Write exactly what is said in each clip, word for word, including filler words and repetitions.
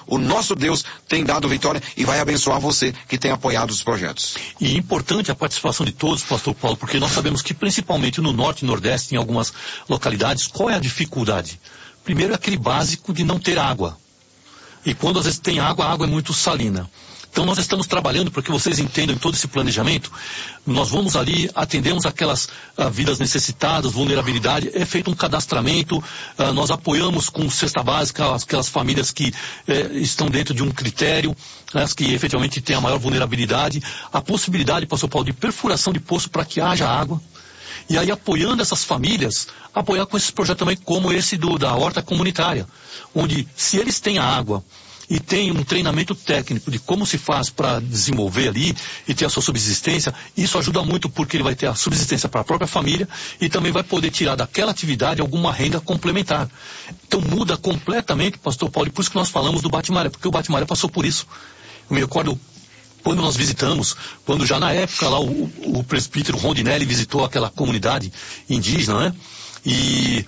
o nosso Deus tem dado vitória e vai abençoar você que tem apoiado os projetos. E é importante a participação de todos, pastor Paulo, porque nós sabemos que principalmente no norte e nordeste, em algumas localidades, qual é a dificuldade? Primeiro é aquele básico de não ter água. E quando às vezes tem água, a água é muito salina. Então nós estamos trabalhando para que vocês entendam todo esse planejamento. Nós vamos ali, atendemos aquelas ah, vidas necessitadas, vulnerabilidade, é feito um cadastramento, ah, nós apoiamos com cesta básica aquelas famílias que eh, estão dentro de um critério, as que efetivamente têm a maior vulnerabilidade, a possibilidade, pastor Paulo, de perfuração de poço para que haja água. E aí apoiando essas famílias, apoiar com esses projetos também como esse do, da horta comunitária, onde se eles têm a água e tem um treinamento técnico de como se faz para desenvolver ali e ter a sua subsistência, isso ajuda muito porque ele vai ter a subsistência para a própria família e também vai poder tirar daquela atividade alguma renda complementar. Então muda completamente, pastor Paulo, e por isso que nós falamos do Bate-Maré, porque o Bate-Maré passou por isso. Eu me recordo quando nós visitamos, quando já na época lá o, o presbítero Rondinelli visitou aquela comunidade indígena, né? E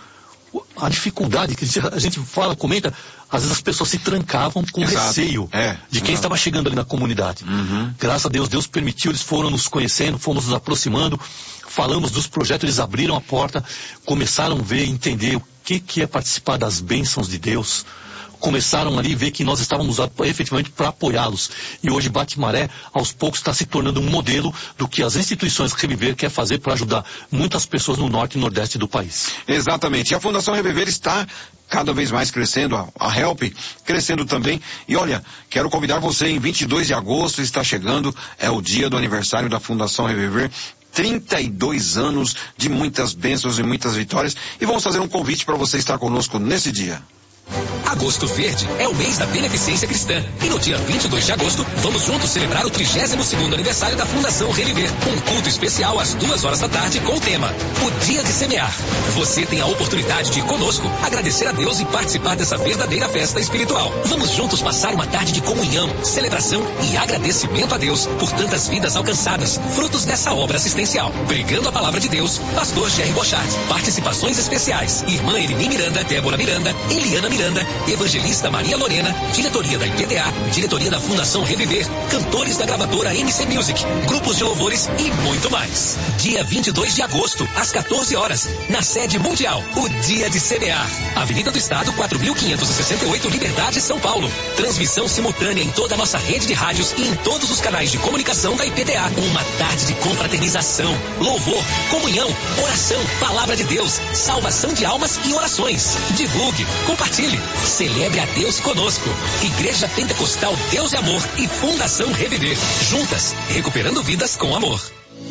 a dificuldade que a gente fala, comenta, às vezes as pessoas se trancavam com Exato. receio é. de quem uhum. estava chegando ali na comunidade. Uhum. Graças a Deus, Deus permitiu, eles foram nos conhecendo, fomos nos aproximando, falamos dos projetos, eles abriram a porta, começaram a ver, entender o que, que é participar das bênçãos de Deus. Começaram ali a ver que nós estávamos efetivamente para apoiá-los. E hoje Bate-Maré, aos poucos, está se tornando um modelo do que as instituições Reviver quer fazer para ajudar muitas pessoas no norte e nordeste do país. Exatamente. E a Fundação Reviver está cada vez mais crescendo, a, a Help crescendo também. E olha, quero convidar você em vinte e dois de agosto, está chegando, é o dia do aniversário da Fundação Reviver. trinta e dois anos de muitas bênçãos e muitas vitórias. E vamos fazer um convite para você estar conosco nesse dia. Agosto Verde é o mês da beneficência cristã. E no dia vinte e dois de agosto, vamos juntos celebrar o trigésimo segundo aniversário da Fundação Reviver. Um culto especial às duas horas da tarde com o tema O Dia de Semear. Você tem a oportunidade de ir conosco, agradecer a Deus e participar dessa verdadeira festa espiritual. Vamos juntos passar uma tarde de comunhão, celebração e agradecimento a Deus por tantas vidas alcançadas, frutos dessa obra assistencial. Pregando a palavra de Deus, pastor Jerry Bochart. Participações especiais, irmã Elini Miranda, Débora Miranda, Eliana Miranda, evangelista Maria Lorena, diretoria da I P D A, diretoria da Fundação Reviver, cantores da gravadora M C Music, grupos de louvores e muito mais. Dia vinte e dois de agosto, às quatorze horas, na sede mundial, o Dia de Semear. Avenida do Estado, quatro mil quinhentos e sessenta e oito, Liberdade, São Paulo. Transmissão simultânea em toda a nossa rede de rádios e em todos os canais de comunicação da I P D A. Uma tarde de confraternização, louvor, comunhão, oração, palavra de Deus, salvação de almas e orações. Divulgue, compartilhe. Celebre a Deus conosco. Igreja Pentecostal Deus é Amor e Fundação Reviver. Juntas, recuperando vidas com amor.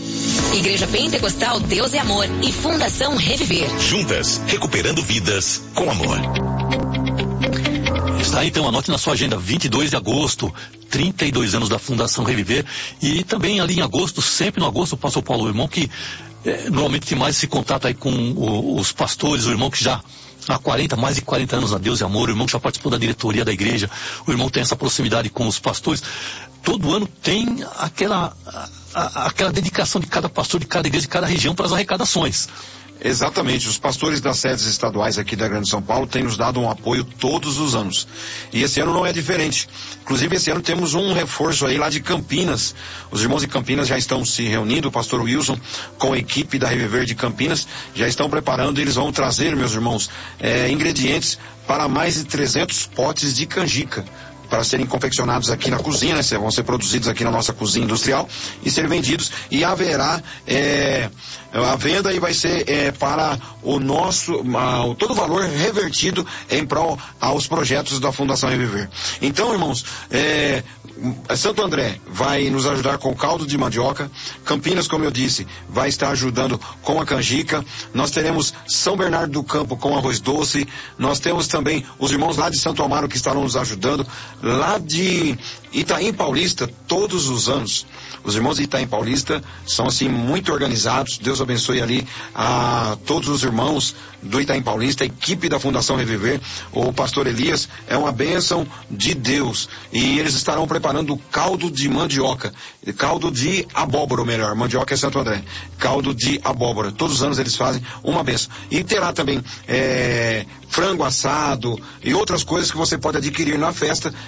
Igreja Pentecostal Deus é Amor e Fundação Reviver. Juntas, recuperando vidas com amor. Está aí, então, anote na sua agenda, vinte e dois de agosto, trinta e dois anos da Fundação Reviver. E também ali em agosto, sempre no agosto, o pastor Paulo, o irmão que é, normalmente tem mais esse contato aí com o, os pastores, o irmão que já há quarenta, mais de quarenta anos na Deus e Amor, o irmão que já participou da diretoria da igreja, o irmão tem essa proximidade com os pastores. Todo ano tem aquela, a, a, aquela dedicação de cada pastor, de cada igreja, de cada região para as arrecadações. Exatamente, os pastores das sedes estaduais aqui da Grande São Paulo têm nos dado um apoio todos os anos. E esse ano não é diferente. Inclusive esse ano temos um reforço aí lá de Campinas. Os irmãos de Campinas já estão se reunindo, o pastor Wilson com a equipe da Reviver de Campinas já estão preparando e eles vão trazer, meus irmãos, é, ingredientes para mais de trezentos potes de canjica, para serem confeccionados aqui na cozinha, né? Vão ser produzidos aqui na nossa cozinha industrial e serem vendidos, e haverá é, a venda e vai ser é, para o nosso, a, todo o valor revertido em prol aos projetos da Fundação Reviver. Então, irmãos, é, Santo André vai nos ajudar com caldo de mandioca, Campinas, como eu disse, vai estar ajudando com a canjica, nós teremos São Bernardo do Campo com arroz doce, nós temos também os irmãos lá de Santo Amaro que estarão nos ajudando. Lá de Itaim Paulista, todos os anos, os irmãos de Itaim Paulista são assim muito organizados. Deus abençoe ali a todos os irmãos do Itaim Paulista, a equipe da Fundação Reviver. O pastor Elias é uma bênção de Deus e eles estarão preparando caldo de mandioca, caldo de abóbora, ou melhor, mandioca é Santo André, caldo de abóbora. Todos os anos eles fazem uma bênção. E terá também é, frango assado e outras coisas que você pode adquirir na festa.